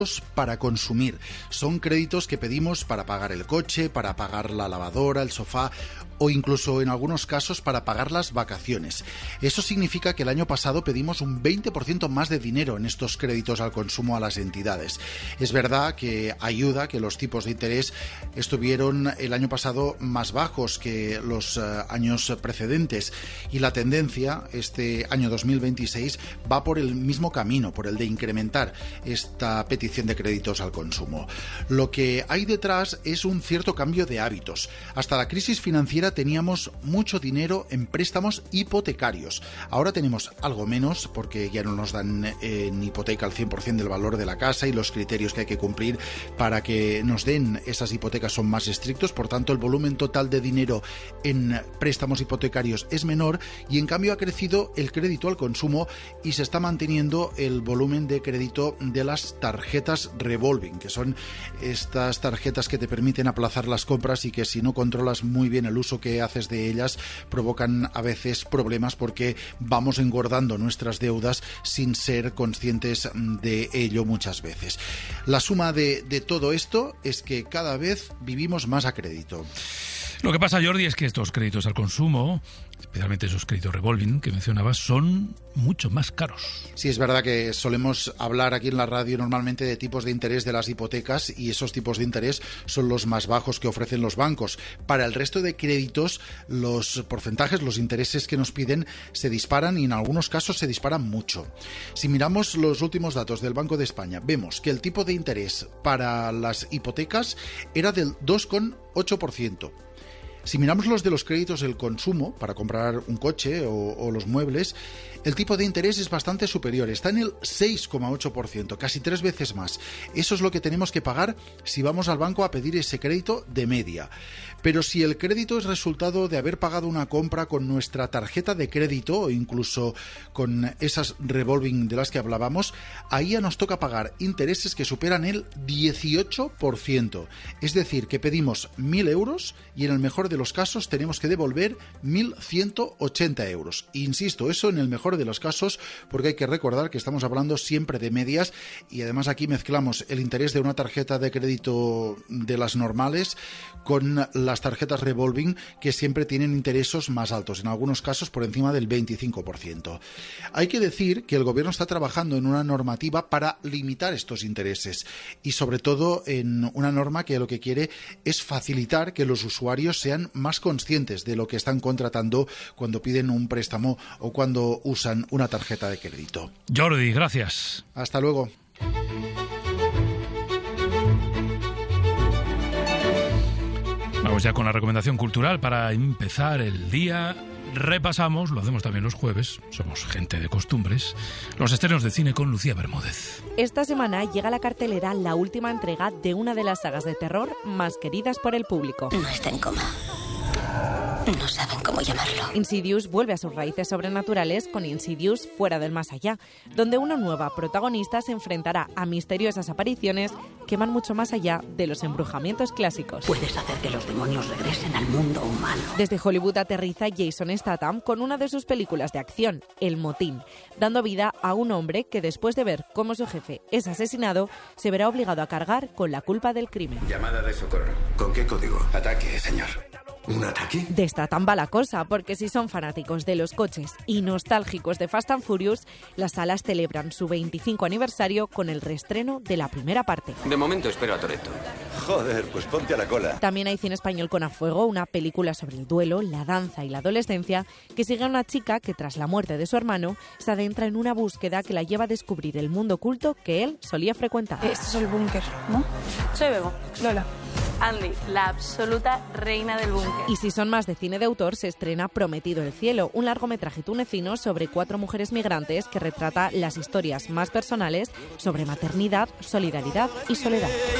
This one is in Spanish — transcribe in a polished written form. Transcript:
para consumir. Son créditos que pedimos para pagar el coche, para pagar la lavadora, el sofá o incluso en algunos casos para pagar las vacaciones. Eso significa que el año pasado pedimos un 20% más de dinero en estos créditos al consumo a las entidades. Es verdad que ayuda que los tipos de interés estuvieron el año pasado más bajos que los años precedentes y la tendencia este año 2026 va por el mismo camino, por el de incrementar esta petición de créditos al consumo. Lo que hay detrás es un cierto cambio de hábitos. Hasta la crisis financiera teníamos mucho dinero en préstamos hipotecarios. Ahora tenemos algo menos porque ya no nos dan en hipoteca al 100% del valor de la casa y los criterios que hay que cumplir para que nos den esas hipotecas son más estrictos. Por tanto, el volumen total de dinero en préstamos hipotecarios es menor y en cambio ha crecido el crédito al consumo y se está manteniendo el volumen de crédito de las tarjetas revolving, que son estas tarjetas que te permiten aplazar las compras y que si no controlas muy bien el uso que haces de ellas provocan a veces problemas porque vamos engordando nuestras deudas sin ser conscientes de ello muchas veces. La suma de todo esto es que cada vez vivimos más a crédito. Lo que pasa, Jordi, es que estos créditos al consumo, especialmente esos créditos revolving que mencionabas, son mucho más caros. Sí, es verdad que solemos hablar aquí en la radio normalmente de tipos de interés de las hipotecas y esos tipos de interés son los más bajos que ofrecen los bancos. Para el resto de créditos, los porcentajes, los intereses que nos piden se disparan y en algunos casos se disparan mucho. Si miramos los últimos datos del Banco de España, vemos que el tipo de interés para las hipotecas era del 2,8%. Si miramos los de los créditos del consumo, para comprar un coche o los muebles, el tipo de interés es bastante superior, está en el 6,8%, casi 3 veces más. Eso es lo que tenemos que pagar si vamos al banco a pedir ese crédito de media. Pero si el crédito es resultado de haber pagado una compra con nuestra tarjeta de crédito o incluso con esas revolving de las que hablábamos, ahí ya nos toca pagar intereses que superan el 18%. Es decir, que pedimos 1.000 euros y en el mejor de los casos tenemos que devolver 1.180 euros. Insisto, eso en el mejor de los casos, porque hay que recordar que estamos hablando siempre de medias y además aquí mezclamos el interés de una tarjeta de crédito de las normales con las tarjetas revolving que siempre tienen intereses más altos, en algunos casos por encima del 25%. Hay que decir que el gobierno está trabajando en una normativa para limitar estos intereses y sobre todo en una norma que lo que quiere es facilitar que los usuarios sean más conscientes de lo que están contratando cuando piden un préstamo o cuando usan una tarjeta de crédito. Jordi, gracias. Hasta luego. Vamos ya con la recomendación cultural para empezar el día. Repasamos, lo hacemos también los jueves, somos gente de costumbres, los estrenos de cine con Lucía Bermúdez. Esta semana llega a la cartelera la última entrega de una de las sagas de terror más queridas por el público. No está en coma. No saben cómo llamarlo. Insidious vuelve a sus raíces sobrenaturales con Insidious Fuera del Más Allá, donde una nueva protagonista se enfrentará a misteriosas apariciones que van mucho más allá de los embrujamientos clásicos. Puedes hacer que los demonios regresen al mundo humano. Desde Hollywood aterriza Jason Statham con una de sus películas de acción, El Motín, dando vida a un hombre que después de ver cómo su jefe es asesinado, se verá obligado a cargar con la culpa del crimen. Llamada de socorro. ¿Con qué código? Ataque, señor. ¿Un ataque? De Statham va la cosa, porque si son fanáticos de los coches y nostálgicos de Fast and Furious, las salas celebran su 25 aniversario con el reestreno de la primera parte. De momento espero a Toretto. Joder, pues ponte a la cola. También hay cine español con A Fuego, una película sobre el duelo, la danza y la adolescencia, que sigue a una chica que tras la muerte de su hermano se adentra en una búsqueda que la lleva a descubrir el mundo oculto que él solía frecuentar. Este es el búnker, ¿no? Soy Bego, Lola. Andy, la absoluta reina del búnker. Y si son más de cine de autor, se estrena Prometido el cielo, un largometraje tunecino sobre 4 mujeres migrantes que retrata las historias más personales sobre maternidad, solidaridad y soledad.